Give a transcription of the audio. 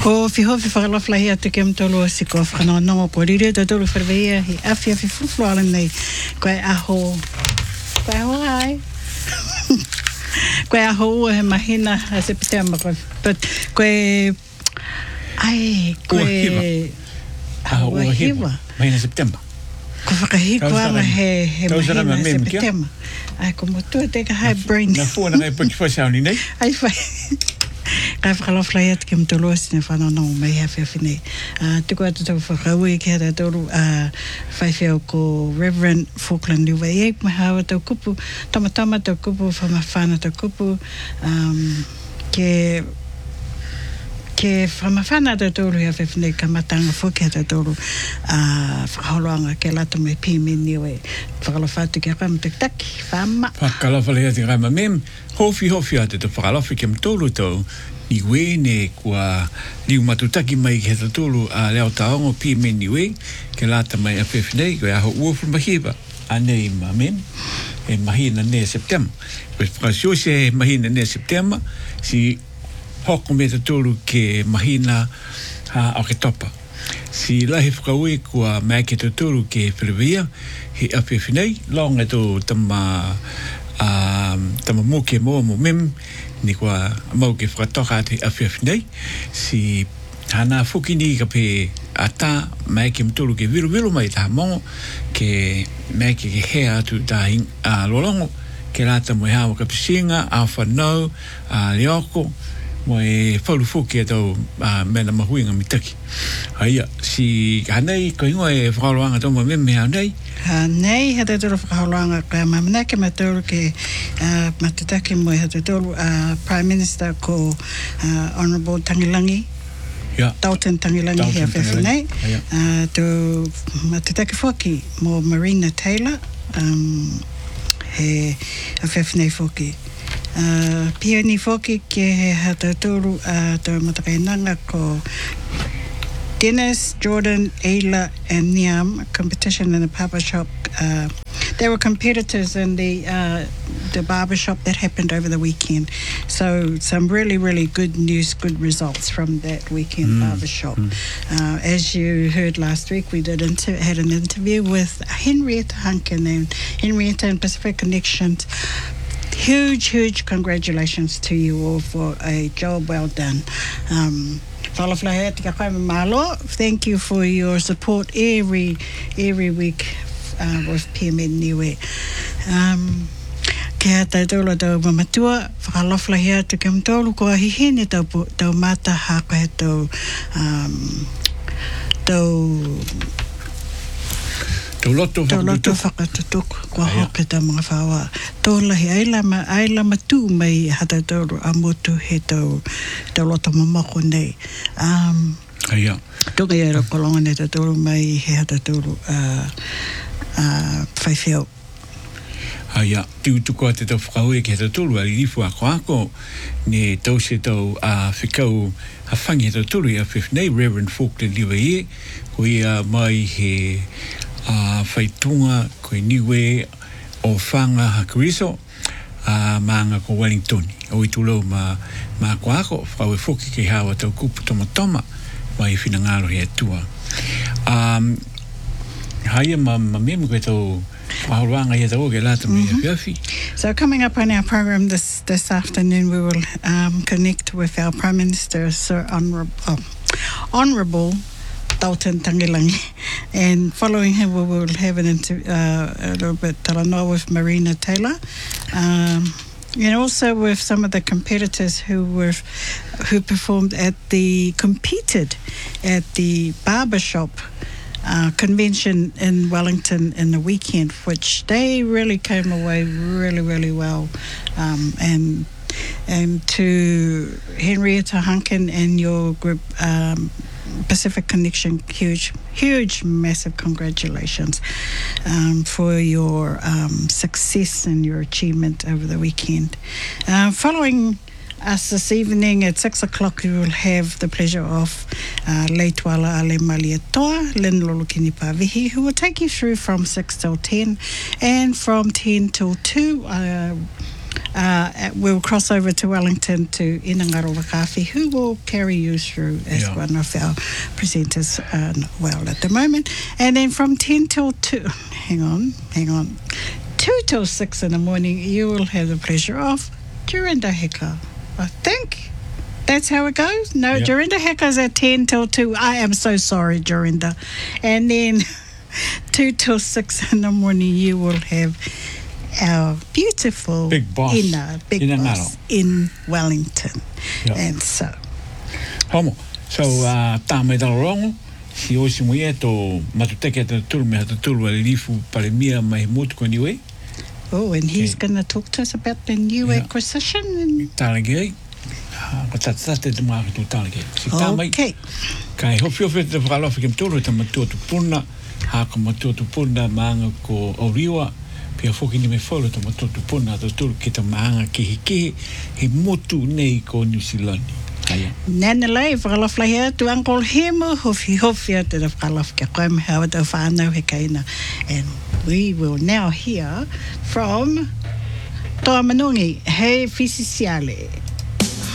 Ko fihofi whakalawhla hea te kem tolu o siko whanau nongo po rire te tolu whareweia hi awhi fuflu ala nei koe aho ai koe aho ua he mahina a September koe aho ua hiwa mahina September ko whakahiko ala he mahina September ai ko motua te ka high brain na fua na ngai paki whasauni nei ai whai Kai whakalawhla ia te kem tolu asine whanau nongo mai hawhi nei. Tuku atu tau whakaui ki hata tolu whaiwheo ko Reverend Falkland Liwa i eik mahawa tau kupu, tamatama tau kupu, whamawhana tau kupu, ke whamawhana tau tolu hea hawhi nei ka matanga whuki hata tolu whakaholoanga ke lata mai pimi niwe. Whakalawhatu ki rama tektaki, whama. Whakalawhla ia te rama mem, hofi ate te whakalawhi kem tolu tau, ni we ne kua liu matutaki mai ki heta tolu a leo taongo pi me ni we ke lata mai a whewhinei koe aho uofu mahiwa a nei ma mem e mahina ne September koe whakasio se mahina ne September si hoko me te tolu ke mahina o ke topa si lahi whakaui kua mai ke te tolu ke whirewia he a whewhinei longa tō tama muke mo mem ni kua mau ke whakatoka te awhiawhi nei si hana whuki ni ka pe ata mai ke mtulu ke viru mai taha mongo ke mai ke hea atu taha lolongo ke rata mo hawa ka pisinga a whanau a leoko mo e whauru whuki atau mena mahuinga mitaki haia si hanei ko ingoa e whakaroanga tō mo meme hanei Nei, hata tōru whakaholanga ka mamanake matōru ke matataki mo hata tōru Prime Minister ko Honourable Tangilangi. Dalton Tangilangi hea whewhinei. Tō matataki whoki mo Marina Taylor he a whewhinei whoki. Pioni whoki ke he hata tōru tō matakainanga ko Dennis, Jordan, Ayla, and Niam competition in the barber shop. They were competitors in the barber shop that happened over the weekend. So some really, really good news, good results from that weekend barber shop. As you heard last week, we had an interview with Henrietta Hankin and Henrietta and Pacific Connections. Huge congratulations to you all for a job well done. Thank you for your support every week with PMN Niue. Ke hata tōla tau mamatua, whakalawhla hea te kem tōlu ko ahihene tau mataha ko he tau loto whakatutuku kua hoke ta mga whawa. Tōlahi aila matu mai hata tōru a motu he tau loto mamako nei. Aia. Toka ia ra kolonga ne ta tōru mai he hata tōru whaiwheo. Aia, tuko a te tau whakaue ke hata tōru a ririfu a koako ne tau se tau a whikau a whangi hata tōru i a whiwhnei Reverend Falkland Liwa ie ko ia mai he whaitunga koe niwe o whanga hakuriso maanga ko Wellington o i tūlau ma koako whakaue whoki ke hawa tau kupu tomatoma mai whinangaro he atua haia ma memu koe tau whauranga he tau ke lata me whiawhi. So coming up on our program this afternoon we will connect with our Prime Minister Sir Honourable Dalton Tangilangi, and following him we will have an a little bit talanoa with Marina Taylor, and also with some of the competitors who competed at the barbershop convention in Wellington in the weekend, which they really came away really well, and to Henrietta Hankin and your group Pacific Connection, huge massive congratulations for your success and your achievement over the weekend. Following us this evening at 6 o'clock, we will have the pleasure of Leituala Ale Malietoa, Lynn Lolukini Pavihi, who will take you through from 6 till 10, and from 10 till 2, we'll cross over to Wellington to Inangaroa Kafi, who will carry you through as one of our presenters well at the moment. And then from 10 till 2, hang on, 2 till 6 in the morning, you will have the pleasure of Dorinda Heka. I think that's how it goes. No, Dorinda Heka's at 10 till 2. I am so sorry, Dorinda. And then 2 till 6 in the morning, you will have our beautiful Big Boss, Big Boss in Wellington. And so. Homo. So, tāmai talarongo, si osi mo ia tō matuteke ata tulu me hata tulu ale lifu pale mia mai motu ko niwe. Oh, and he's going to talk to us about the new acquisition. Tālagi ai. Ko tatate te mga tu tālagi. Si tāmai. Okay. Kai hofi te whakalofi ke mtoro te matua tu puna, haka matua tu puna maanga ko Auriwa, pia whoki ni me wholo te matua tu puna to tulu ki ta maanga kehe he motu nei ko New Zealand. Nana lai, whakalofi lai hea, tu Uncle Hemo, hofi a te whakalofi ke koe me hawa tau whānau he kaina. And we will now hear from Toa Manungi, Hei Fisisiale.